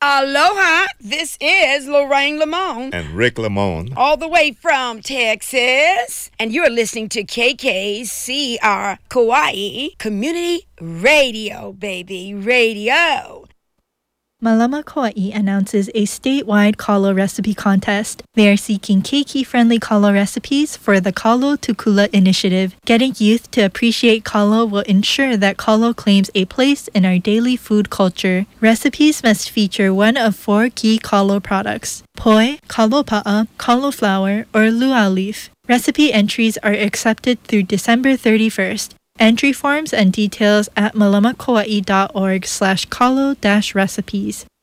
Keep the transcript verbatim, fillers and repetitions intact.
Aloha, this is Lorraine Lamone. And Rick Lamone. All the way from Texas. And you're listening to K K C R Kauai Community Radio, baby. Radio. Malama Kauai announces a statewide kalo recipe contest. They are seeking keiki-friendly kalo recipes for the Kalo Tukula initiative. Getting youth to appreciate kalo will ensure that kalo claims a place in our daily food culture. Recipes must feature one of four key kalo products: poi, kalo pa'a, cauliflower, or luau leaf. Recipe entries are accepted through December thirty-first. Entry forms and details at malamakauai.org slash kalo dash recipes.